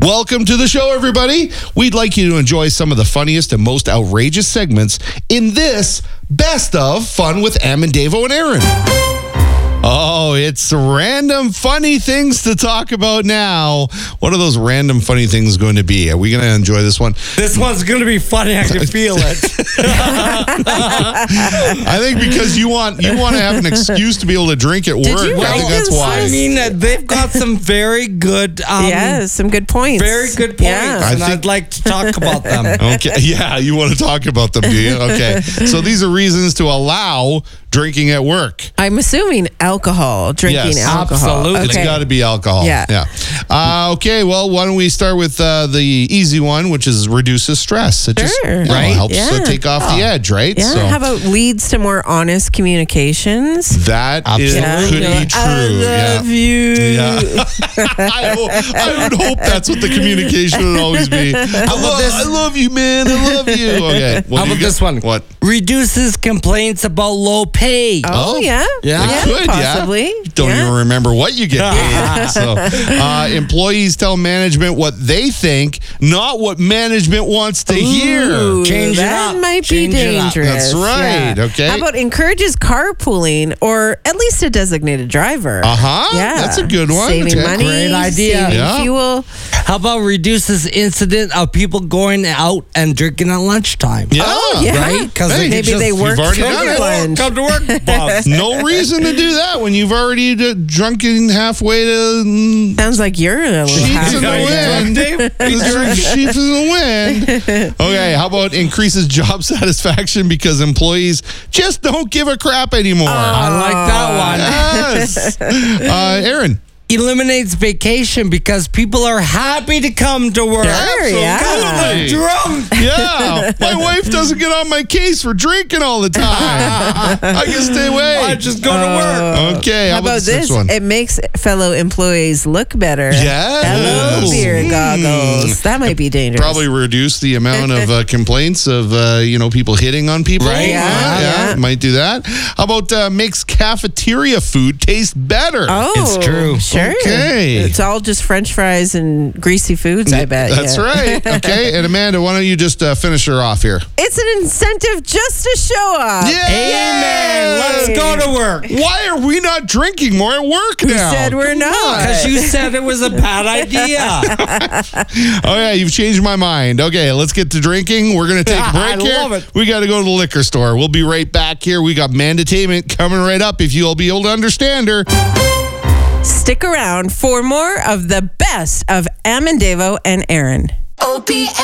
Welcome to the show, everybody. We'd like you to enjoy some of the funniest and most outrageous segments in this Best of Fun with Am and Davo and Aaron. Oh, it's random funny things to talk about now. What are those random funny things going to be? Are we going to enjoy this one? This one's going to be funny. I can feel it. I think because you want to have an excuse to be able to drink at work. I think that's why. I mean, they've got some very good... some good points. Very good points. Yeah. I'd like to talk about them. Okay. Yeah, you want to talk about them, do you? Okay. So these are reasons to allow drinking at work. I'm assuming alcohol, drinking Yes, alcohol. absolutely. It's got to be alcohol. Yeah. Okay, well, why don't we start with the easy one, which is reduces stress. It just helps take off the edge, right? Yeah. How about leads to more honest communications? That could be true. I love you. Yeah. I would hope that's what the communication would always be. I love you, man. I love you. Okay. How about this one? What? Reduces complaints about low pay. Oh, yeah. It could, possibly. Don't even remember what you get paid. So, employees tell management what they think, not what management wants to hear. Change it that up. might be Change it up. dangerous. That's right. Yeah. Okay. How about encourages carpooling or at least a designated driver? Yeah. That's a good one. Saving Okay. money. Great idea. Saving fuel. How about reduces incident of people going out and drinking at lunchtime? Yeah. Oh, yeah. Right? Because Maybe they work you've already through done it. lunch. Come to work, boss. No reason to do that when you've already drunken halfway to Sounds like you're a little sheets in the halfway. wind. Sheets in the wind. Okay, how about increases job satisfaction because employees just don't give a crap anymore? I like that one. Yes. Aaron. Eliminates vacation because people are happy to come to work. Absolutely. Drunk. Yeah. My wife doesn't get on my case for drinking all the time. I can stay away. I just go to work. Okay. How about this? One? It makes fellow employees look better. Yes. Hello, beer goggles. That might be dangerous. Probably reduce the amount of complaints of people hitting on people. Right. Yeah. Might do that. How about makes cafeteria food taste better? Oh, It's true. Sure. Okay. It's all just French fries and greasy foods, I bet. That's right. Okay. And Amanda, why don't you just finish her off here? It's an incentive just to show up. Yeah. Amen. Let's go to work. Why are we not drinking more at work now? Who said we're not? Because you said it was a bad idea. Oh, yeah. You've changed my mind. Okay. Let's get to drinking. We're going to take a break I here. love it. We got to go to the liquor store. We'll be right back here. We got Mandatainment coming right up if you'll be able to understand her. Stick around for more of the best of Am and Davo and Aaron.